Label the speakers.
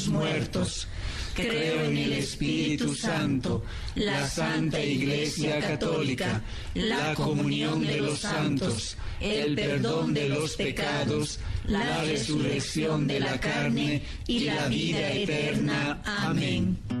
Speaker 1: muertos. Creo en el Espíritu Santo, la Santa Iglesia Católica, la comunión de los santos, el perdón de los pecados, la resurrección de la carne y la vida eterna. Amén.